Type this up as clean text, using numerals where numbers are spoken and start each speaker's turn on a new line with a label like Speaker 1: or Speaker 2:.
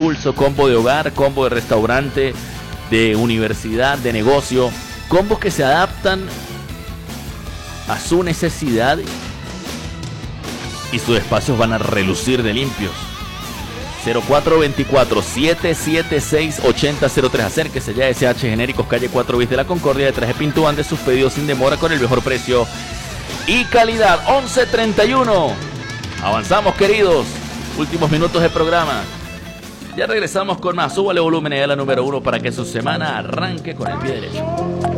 Speaker 1: impulso, combo de hogar, combo de restaurante, de universidad, de negocio. Combos que se adaptan a su necesidad y sus espacios van a relucir de limpios. 0424-776-8003. Acérquese ya a SH Genéricos, calle 4 bis de la Concordia, detrás de Pintuán, de sus pedidos sin demora con el mejor precio y calidad. 11:31. Avanzamos, queridos. Últimos minutos de programa. Ya regresamos con más. Súbale volumen a la número 1 para que su semana arranque con el pie derecho.